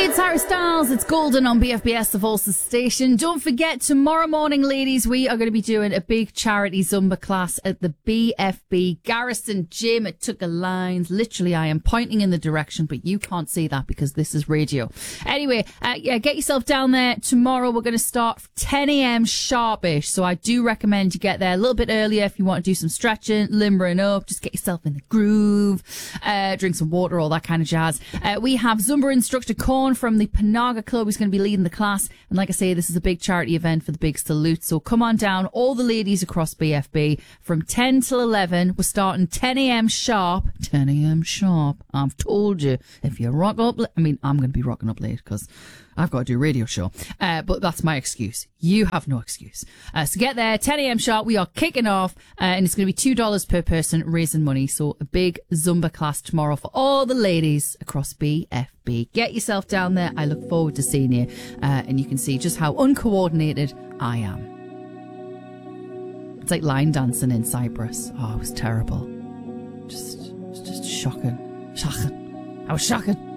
It's Harry Styles, it's Golden on BFBS, the Volsa station. Don't forget, tomorrow morning, ladies, we are going to be doing a big charity Zumba class at the BFB Garrison Gym at Tucker Lines. Literally, I am pointing in the direction, but you can't see that because this is radio. Anyway, get yourself down there. Tomorrow, we're going to start 10 a.m. sharpish, so I do recommend you get there a little bit earlier if you want to do some stretching, limbering up, just get yourself in the groove, drink some water, all that kind of jazz. We have Zumba instructor Corn from the Panaga Club who's going to be leading the class, and like I say, this is a big charity event for the Big Salute, so come on down, all the ladies across BFB from 10 till 11. We're starting 10 a.m. sharp. 10 a.m. sharp. I've told you, if you rock up, I mean, I'm going to be rocking up late because I've got to do a radio show, but that's my excuse. You have no excuse. So get there, 10 a.m. sharp. We are kicking off, and it's going to be $2 per person, raising money. So a big Zumba class tomorrow for all the ladies across BFB. Get yourself down there. I look forward to seeing you, and you can see just how uncoordinated I am. It's like line dancing in Cyprus. Oh, it was terrible. Just shocking. Shocking. I was shocking.